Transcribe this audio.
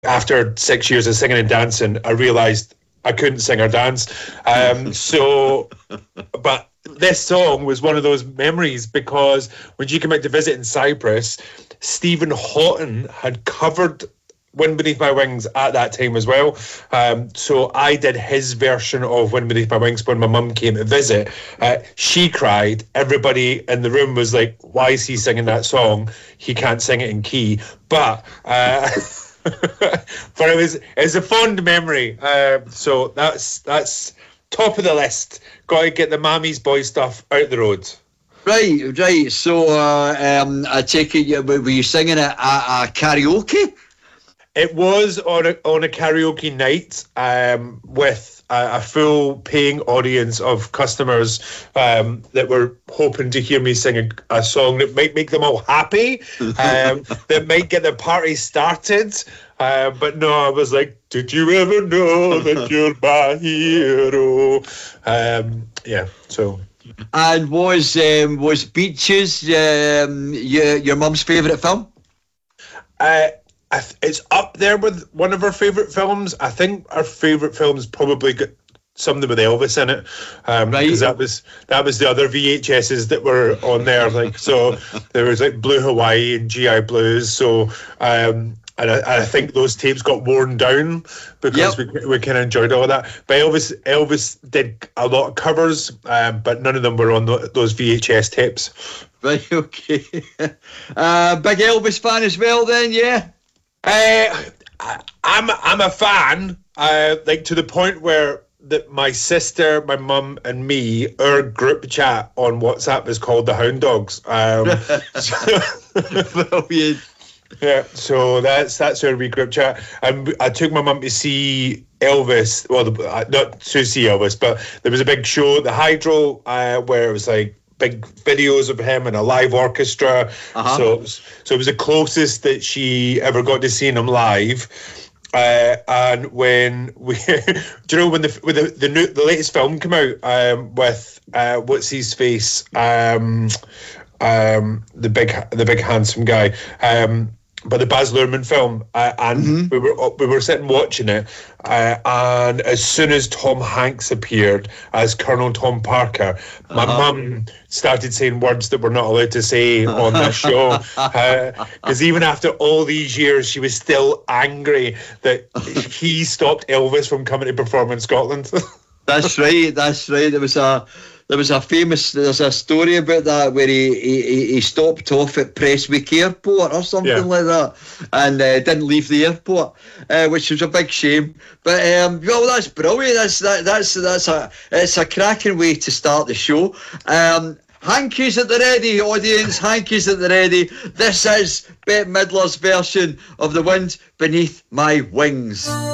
after 6 years of singing and dancing, I realised I couldn't sing or dance. But this song was one of those memories, because when she came out to visit in Cyprus, Stephen Houghton had covered Wind Beneath My Wings at that time as well. So I did his version of Wind Beneath My Wings when my mum came to visit. She cried. Everybody in the room was like, why is he singing that song? He can't sing it in key. But but it was a fond memory. So that's top of the list. Got to get the Mammy's Boy stuff out the road. Right. So I take it, were you singing at karaoke? It was on a karaoke night with a full paying audience of customers that were hoping to hear me sing a song that might make them all happy, that might get the party started. But no, I was like, did you ever know that you're my hero? Yeah, so. And was Beaches your mum's favourite film? It's up there with one of our favourite films. I think our favourite films probably got something with Elvis in it, because that was the other VHSs that were on there. Like, so there was like Blue Hawaii and GI Blues. So and I think those tapes got worn down because we kind of enjoyed all of that. But Elvis did a lot of covers, but none of them were on those VHS tapes. Right, okay. Big Elvis fan as well then, yeah? I'm a fan, like to the point where my sister, my mum, and me, our group chat on WhatsApp is called the Hound Dogs. Yeah, so that's our wee group chat. And I took my mum to see Elvis. Well, not to see Elvis, but there was a big show at the Hydro where it was like big videos of him and a live orchestra. So it was the closest that she ever got to seeing him live. And when we, do you know when the latest film came out with what's his face, the big handsome guy, but the Baz Luhrmann film, and we were sitting watching it, and as soon as Tom Hanks appeared as Colonel Tom Parker, my mum started saying words that we're not allowed to say on this show, because even after all these years, she was still angry that he stopped Elvis from coming to perform in Scotland. That's right. There's a story about that where he stopped off at Prestwick Airport or something like that, and didn't leave the airport, which was a big shame. But well, that's brilliant. It's a cracking way to start the show. Hankies at the ready, audience. Hankies at the ready. This is Bette Midler's version of The Wind Beneath My Wings.